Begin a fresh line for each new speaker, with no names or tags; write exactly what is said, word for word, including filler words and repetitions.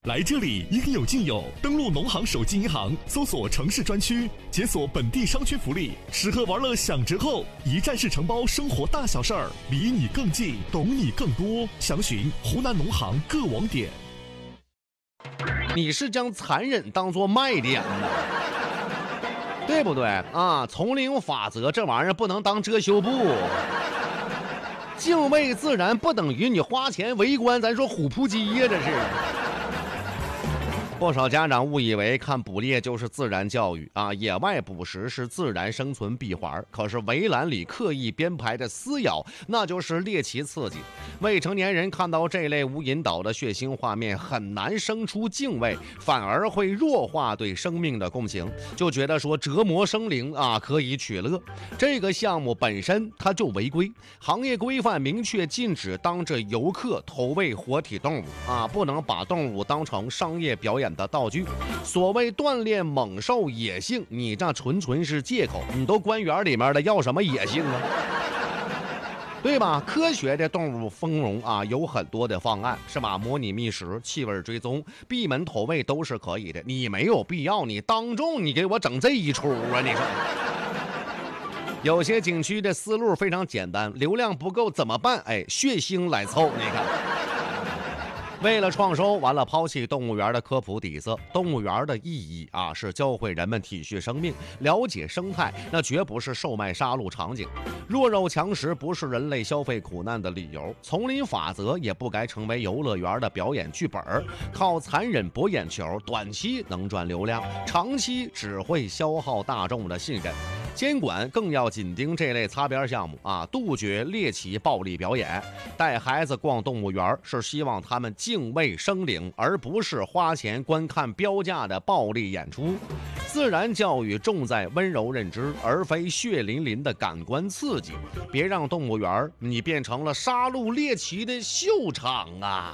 来这里应有尽有，登录农行手机银行，搜索城市专区，解锁本地商圈福利，吃喝玩乐享折扣，一站式承包生活大小事儿，离你更近，懂你更多。详询湖南农行各网点。
你是将残忍当作卖点呢，对不对啊？丛林法则这玩意儿不能当遮羞布。敬畏自然不等于你花钱围观，咱说虎扑鸡呀，这是。不少家长误以为看捕猎就是自然教育啊，野外捕食是自然生存闭环，可是围栏里刻意编排的撕咬，那就是猎奇刺激。未成年人看到这类无引导的血腥画面，很难生出敬畏，反而会弱化对生命的共情，就觉得说折磨生灵啊可以取乐。这个项目本身它就违规，行业规范明确禁止当着游客投喂活体动物啊，不能把动物当成商业表演的道具。所谓锻炼猛兽野性，你这纯纯是借口。你都官园里面的要什么野性啊？对吧？科学的动物丰容啊，有很多的方案，是吧？模拟觅食、气味追踪、闭门投喂都是可以的。你没有必要，你当众你给我整这一出啊！你说。有些景区的思路非常简单，流量不够怎么办？哎，血腥来凑，你看。为了创收，完了抛弃动物园的科普底色。动物园的意义啊，是教会人们体恤生命，了解生态，那绝不是售卖杀戮场景。弱肉强食不是人类消费苦难的理由。丛林法则也不该成为游乐园的表演剧本，靠残忍博眼球，短期能赚流量，长期只会消耗大众的信任。监管更要紧盯这类擦边项目啊，杜绝猎奇暴力表演。带孩子逛动物园是希望他们敬畏生灵，而不是花钱观看标价的暴力演出。自然教育重在温柔认知，而非血淋淋的感官刺激。别让动物园你变成了杀戮猎奇的秀场啊！